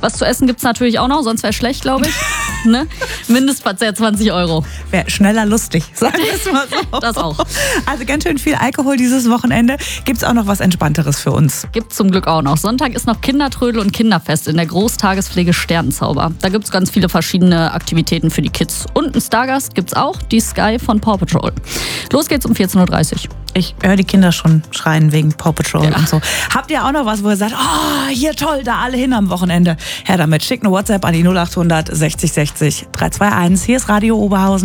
Was zu essen gibt's natürlich auch noch, sonst wäre schlecht, glaube ich. Ne? Mindestverzehr 20 €. Wäre schneller lustig, sagen wir es mal so. Das auch. Also ganz schön viel Alkohol dieses Wochenende. Gibt's auch noch was Entspannteres für uns? Gibt zum Glück auch noch. Sonntag ist noch Kindertrödel und Kinderfest in der Großtagespflege Sternenzauber. Da gibt's ganz viele verschiedene Aktivitäten für die Kids. Und einen Stargast gibt's auch, die Sky von Paw Patrol. Los geht's um 14:30 Uhr. Ich höre die Kinder schon schreien wegen Paw Patrol Ja. und so. Habt ihr auch noch was, wo ihr sagt, oh, hier toll, da alle hin am Wochenende? Her damit, schickt eine WhatsApp an die 0800 60 60 321. Hier ist Radio Oberhausen.